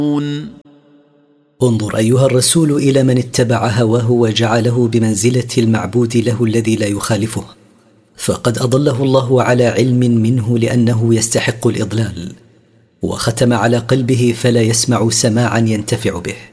انظر أيها الرسول إلى من اتبع هواه وجعله بمنزلة المعبود له الذي لا يخالفه، فقد أضله الله على علم منه لأنه يستحق الإضلال، وختم على قلبه فلا يسمع سماعا ينتفع به.